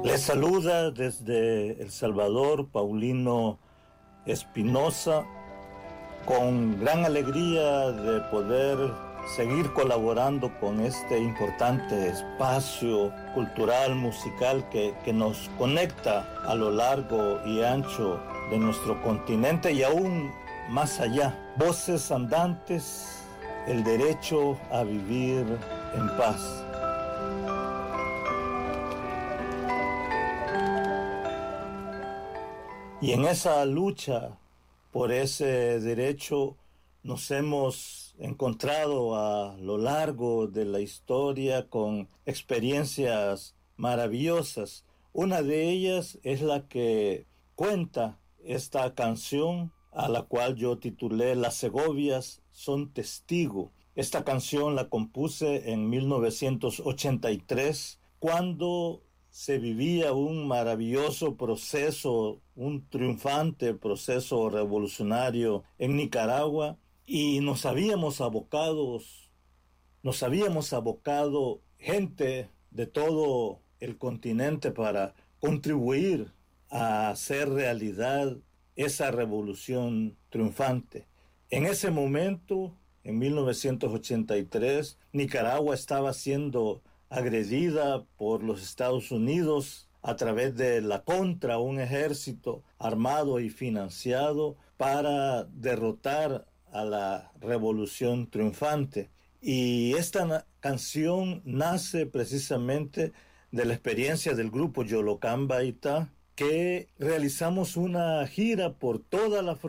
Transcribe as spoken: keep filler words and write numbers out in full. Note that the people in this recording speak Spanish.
Les saluda desde El Salvador Paulino Espinosa, con gran alegría de poder seguir colaborando con este importante espacio cultural, musical que, que nos conecta a lo largo y ancho de nuestro continente y aún más allá. Voces andantes, el derecho a vivir en paz. Y en esa lucha por ese derecho nos hemos encontrado a lo largo de la historia con experiencias maravillosas. Una de ellas es la que cuenta esta canción, a la cual yo titulé Las Segovias son testigo. Esta canción la compuse en mil novecientos ochenta y tres, cuando se vivía un maravilloso proceso, un triunfante proceso revolucionario en Nicaragua, y nos habíamos abocados, nos habíamos abocado gente de todo el continente para contribuir a hacer realidad esa revolución triunfante. En ese momento, en mil novecientos ochenta y tres, Nicaragua estaba siendo agredida por los Estados Unidos a través de la Contra, un ejército armado y financiado para derrotar a la revolución triunfante. Y esta na- canción nace precisamente de la experiencia del grupo Yolocán Baitá, que realizamos una gira por toda la frontera